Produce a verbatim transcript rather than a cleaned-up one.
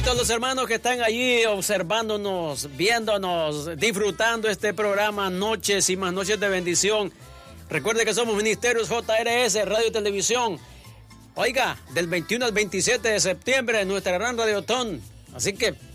todos los hermanos que están allí observándonos, viéndonos, disfrutando este programa Noches y Más Noches de Bendición. Recuerde que somos Ministerios J R S, Radio y Televisión. Oiga, del veintiuno al veintisiete de septiembre en nuestra gran radiotón. Así que